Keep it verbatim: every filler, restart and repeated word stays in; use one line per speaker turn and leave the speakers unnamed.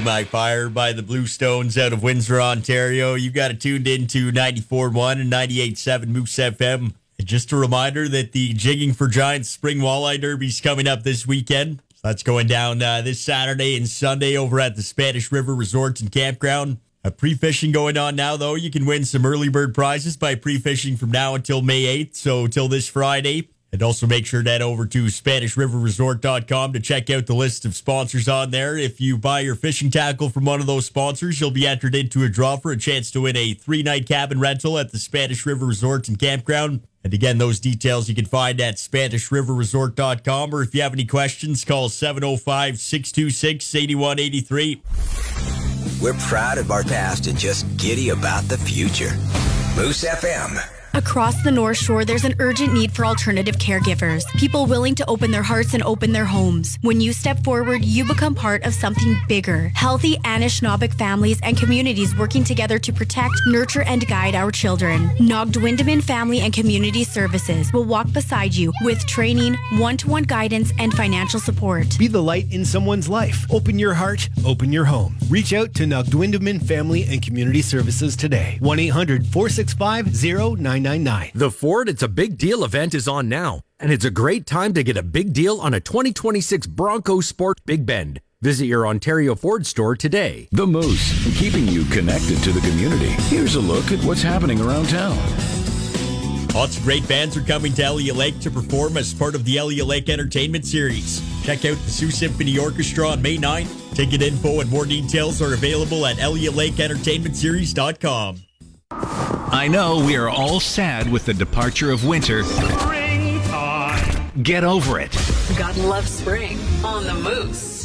My Fire by the Bluestones out of Windsor, Ontario. You got it tuned into ninety-four point one and ninety-eight point seven Moose F M. And just a reminder that the Jigging for Giants Spring Walleye Derby is coming up this weekend. So that's going down uh, this Saturday and Sunday over at the Spanish River Resort and Campground. A pre-fishing going on now, though. You can win some early bird prizes by pre-fishing from now until May eighth, so till this Friday. And also make sure to head over to Spanish River Resort dot com to check out the list of sponsors on there. If you buy your fishing tackle from one of those sponsors, you'll be entered into a draw for a chance to win a three-night cabin rental at the Spanish River Resort and Campground. And again, those details you can find at Spanish River Resort dot com. Or if you have any questions, call seven oh five, six two six, eight one eight three.
We're proud of our past and just giddy about the future. Moose F M.
Across the North Shore, there's an urgent need for alternative caregivers. People willing to open their hearts and open their homes. When you step forward, you become part of something bigger. Healthy Anishinaabeg families and communities working together to protect, nurture, and guide our children. Nogdwindaman Family and Community Services will walk beside you with training, one-to-one guidance, and financial support.
Be the light in someone's life. Open your heart, open your home. Reach out to Nogdwindaman Family and Community Services today. one eight hundred, four six five, zero nine nine nine.
The Ford It's a Big Deal event is on now, and it's a great time to get a big deal on a twenty twenty-six Bronco Sport Big Bend. Visit your Ontario Ford store today.
The Moose, keeping you connected to the community. Here's a look at what's happening around town.
Lots of great bands are coming to Elliott Lake to perform as part of the Elliott Lake Entertainment Series. Check out the Sioux Symphony Orchestra on May ninth. Ticket info and more details are available at Elliott Lake Entertainment Series dot com.
I know we are all sad with the departure of winter.
Springtime.
Get over it.
God loves spring on the Moose.